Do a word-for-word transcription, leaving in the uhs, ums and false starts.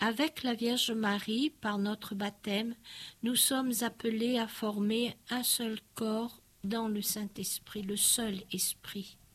Avec la Vierge Marie, par notre baptême, nous sommes appelés à former un seul corps dans le Saint-Esprit, le seul Esprit.